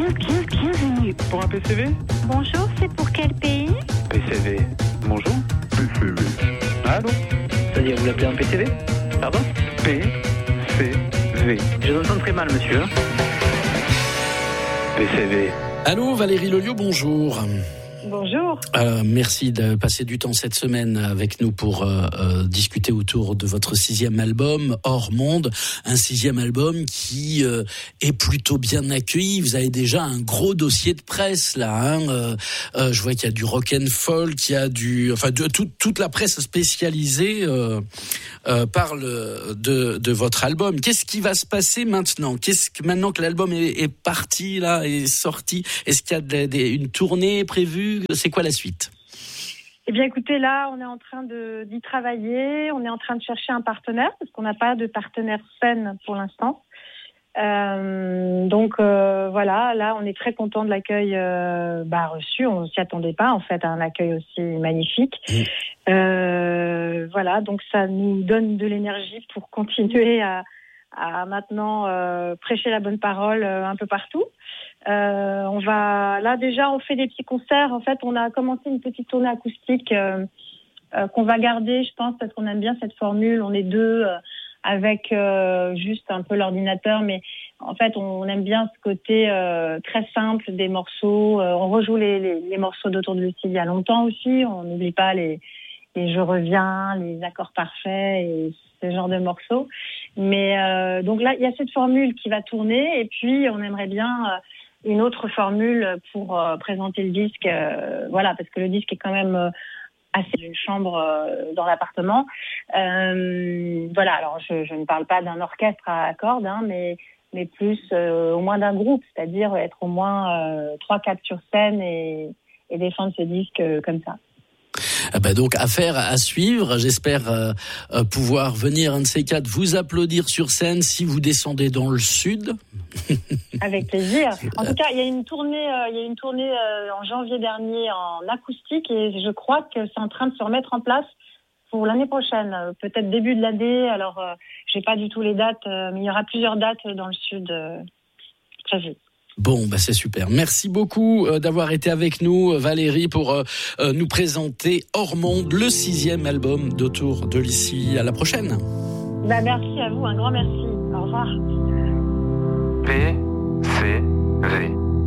Bienvenue. Pour un PCV? Bonjour, c'est pour quel pays? PCV. Bonjour. PCV. Allô? C'est-à-dire, vous l'appelez un PCV? Pardon? PCV. Je vous entends très mal, monsieur. PCV. Allô, Valérie Lelio, bonjour. Bonjour. Merci de passer du temps cette semaine avec nous pour discuter autour de votre 6e album, Hors Monde. Un 6e album qui est plutôt bien accueilli. Vous avez déjà un gros dossier de presse là. Je vois qu'il y a du rock and folk, il y a toute la presse spécialisée parle de votre album. Qu'est-ce qui va se passer maintenant? Maintenant que l'album est parti là, est sorti, est-ce qu'il y a une tournée prévue? C'est quoi la suite? Eh bien, écoutez, là, on est en train d'y travailler. On est en train de chercher un partenaire parce qu'on n'a pas de partenaire scène pour l'instant. Donc, voilà, là, on est très content de l'accueil reçu. On s'y attendait pas, en fait, à un accueil aussi magnifique. Voilà, donc ça nous donne de l'énergie pour continuer à maintenant prêcher la bonne parole un peu partout. On fait des petits concerts. En fait, on a commencé une petite tournée acoustique qu'on va garder, je pense, parce qu'on aime bien cette formule. On est deux avec juste un peu l'ordinateur, mais en fait, on aime bien ce côté très simple des morceaux. On rejoue les morceaux d'Autour de Lucie il y a longtemps aussi. On n'oublie pas les Je reviens, les accords parfaits et ce genre de morceaux. Mais donc là, il y a cette formule qui va tourner et puis on aimerait bien une autre formule pour présenter le disque. Voilà, parce que le disque est quand même assez une chambre dans l'appartement. Voilà, alors je ne parle pas d'un orchestre à cordes, mais plus au moins d'un groupe, c'est-à-dire être au moins 3-4 sur scène et défendre ce disque comme ça. Donc affaire à suivre. J'espère pouvoir venir un de ces quatre vous applaudir sur scène si vous descendez dans le sud. Avec plaisir. En tout cas, il y a une tournée en janvier dernier en acoustique et je crois que c'est en train de se remettre en place pour l'année prochaine, peut-être début de l'année. Alors, j'ai pas du tout les dates, mais il y aura plusieurs dates dans le sud prévues. Bon, c'est super. Merci beaucoup d'avoir été avec nous, Valérie, pour nous présenter Hors Monde, le 6e album d'Autour de Lucie. À la prochaine. Merci à vous, un grand merci. Au revoir. PCV.